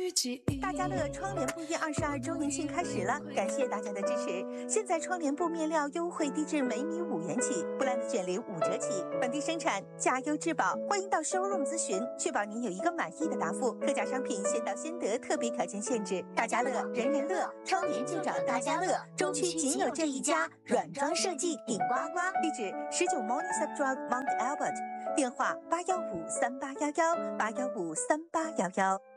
大家乐窗帘布业22周年庆开始了，感谢大家的支持。现在窗帘布面料优惠低至每米5元起，布兰的卷帘5折起，本地生产，价优质保。欢迎到 showroom 咨询，确保您有一个满意的答复。特价商品先到先得，特别条件限制。大家乐，人人乐，窗帘就找大家乐。中区仅有这一家，软装设计顶呱呱。地址19 Morning Sub Drive Mount Albert，电话8153811，8153811。